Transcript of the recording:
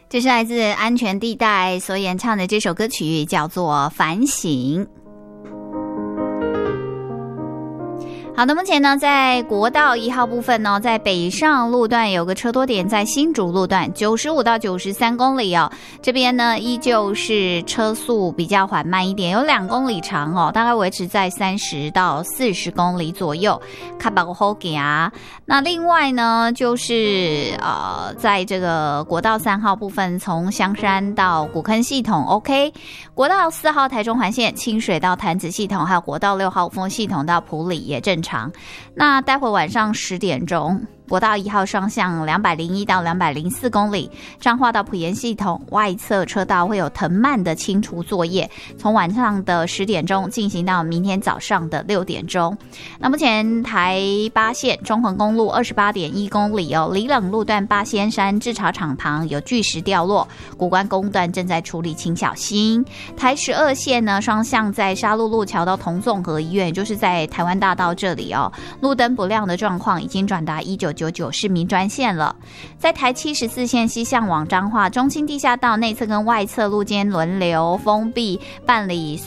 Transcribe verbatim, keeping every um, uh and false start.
这是来自安全地带所演唱的这首歌曲，叫做《反省》。好的，目前呢，在国道一号部分呢，在北上路段有个车多点，在新竹路段九十五到九十三公里哦，这边呢依旧是车速比较缓慢一点，有两公里长哦，大概维持在三十到四十公里左右。看把后给啊，那另外呢，就是呃，在这个国道三号部分，从香山到古坑系统 OK， 国道四号台中环线清水到潭子系统，还有国道六号五峰系统到埔里也正常。那待会晚上十点钟，国道一号双向两百零一到两百零四公里，彰化到埔盐系统外侧车道会有藤蔓的清除作业，从晚上的十点钟进行到明天早上的六点钟。那目前台八线中横公路二十八点一公里哦，里冷路段八仙山制茶厂旁有巨石掉落，古关公段正在处理，请小心。台十二线呢，双向在沙鹿路桥到同综合医院，也就是在台湾大道这里哦，路灯不亮的状况已经转达一九九九市民专线了。在台七十四线西向往彰化中清地下道内侧跟外侧路间轮流封闭办理